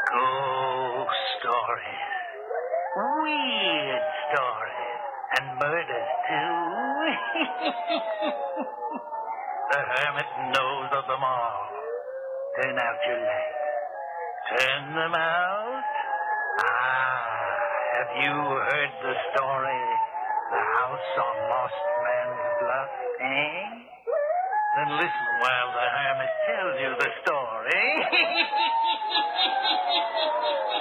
Ghost stories. Weird stories. And murders, too. The hermit knows of them all. Turn out your light. Turn them out. Have you heard the story? The house on Lost Man's Bluff, eh? Then listen while the hermit tells you the story.